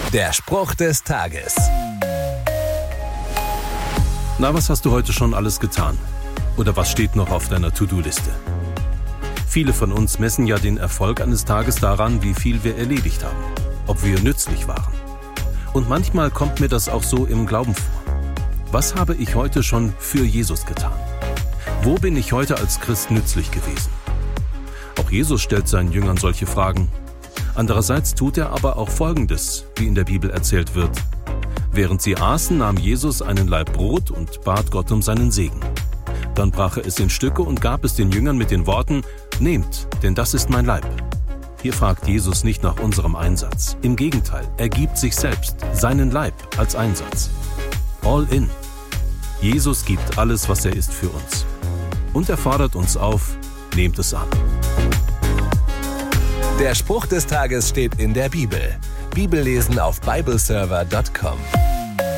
Der Spruch des Tages. Na, was hast du heute schon alles getan? Oder was steht noch auf deiner To-Do-Liste? Viele von uns messen ja den Erfolg eines Tages daran, wie viel wir erledigt haben, ob wir nützlich waren. Und manchmal kommt mir das auch so im Glauben vor. Was habe ich heute schon für Jesus getan? Wo bin ich heute als Christ nützlich gewesen? Auch Jesus stellt seinen Jüngern solche Fragen. Andererseits tut er aber auch Folgendes, wie in der Bibel erzählt wird. Während sie aßen, nahm Jesus einen Laib Brot und bat Gott um seinen Segen. Dann brach er es in Stücke und gab es den Jüngern mit den Worten: Nehmt, denn das ist mein Leib. Hier fragt Jesus nicht nach unserem Einsatz. Im Gegenteil, er gibt sich selbst, seinen Leib, als Einsatz. All in. Jesus gibt alles, was er ist, für uns. Und er fordert uns auf: Nehmt es an. Der Spruch des Tages steht in der Bibel. Bibellesen auf bibleserver.com.